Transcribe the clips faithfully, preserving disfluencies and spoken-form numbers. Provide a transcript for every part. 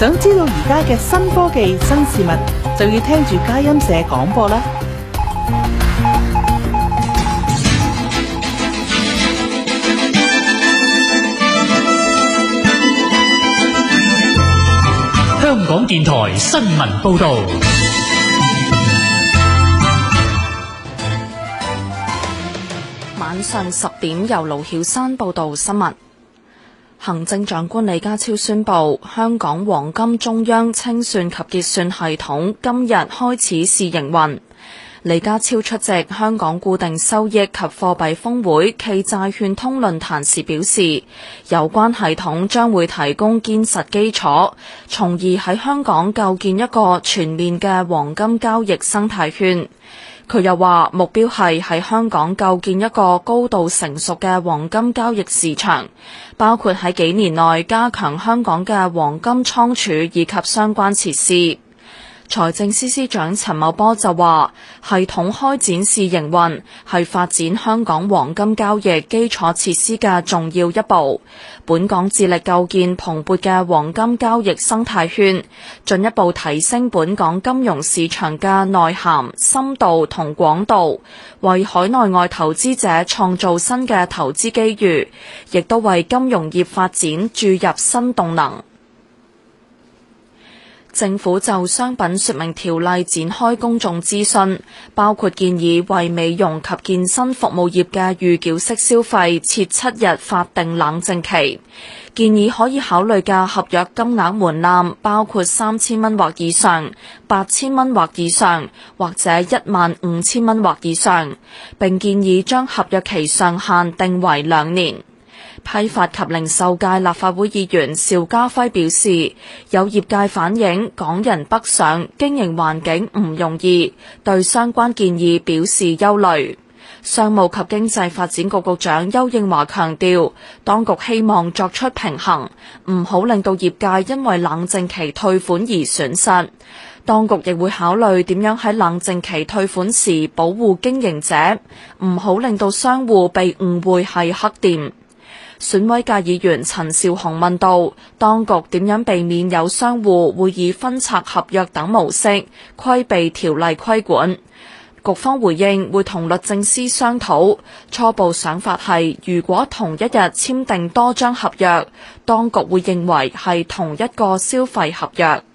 想知道而家嘅新科技、新事物，就要聽住佳音社廣播啦。 香港電台新聞報道。 晚上十點由盧曉山報道新聞。行政長官李家超宣布，香港黃金中央清算及結算系統今日開始試營運。李家超出席香港固定收益及貨幣峰會暨債券通論壇時表示，有關系統將會提供堅實基礎，從而喺香港構建一個全面嘅黃金交易生態圈。佢又話，目標係喺香港構建一個高度成熟嘅黃金交易市場，包括喺幾年內加強香港嘅黃金倉儲以及相關設施。財政司司長陳茂波就話，系統開展試營運係發展香港黃金交易基礎設施嘅重要一步。本港致力構建蓬勃嘅黃金交易生態圈，進一步提升本港金融市場嘅內涵、深度同廣度，為海內外投資者創造新嘅投資機遇，亦都為金融業發展注入新動能。政府就商品說明條例展開公眾諮詢，包括建議為美容及健身服務業嘅預繳式消費設七日法定冷靜期，建議可以考慮嘅合約金額門檻包括三千蚊或以上、八千蚊或以上，或者一萬五千蚊或以上，並建議將合約期上限定為兩年。批發及零售界立法會議員邵家輝表示，有業界反映港人北上經營環境唔容易，對相關建議表示憂慮。商務及經濟發展局局長邱應華強調，當局希望作出平衡，唔好令到業界因為冷靜期退款而損失。當局亦會考慮點樣喺冷靜期退款時保護經營者，唔好令到商戶被誤會係黑店。選委界議員陳紹雄問道，當局點樣避免有商戶會以分拆合約等模式規避條例規管？局方回應會同律政司商討，初步想法係如果同一日簽訂多張合約，當局會認為係同一個消費合約。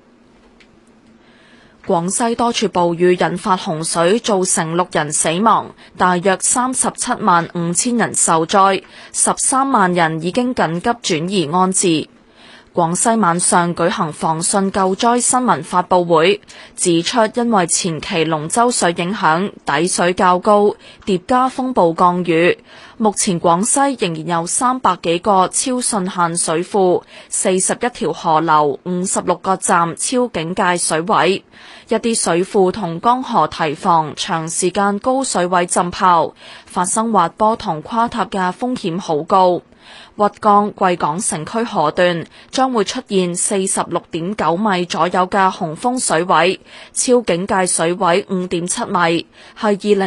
廣西多處暴雨引發洪水，造成六人死亡，大約三十七萬五千人受災，十三萬人已經緊急轉移安置。廣西晚上舉行防汛救災新聞發佈會，指出因為前期龍舟水影響，底水較高，疊加風暴降雨，目前廣西仍然有三百幾個超汛限水庫，四十一條河流，五十六個站超警戒水位。一啲水庫同江河堤防長時間高水位浸泡，發生滑坡同垮塌嘅風險好高。鬱江貴港城區河段將會出現四十六點九米左右嘅洪峰水位，超警戒水位五點七米，係二零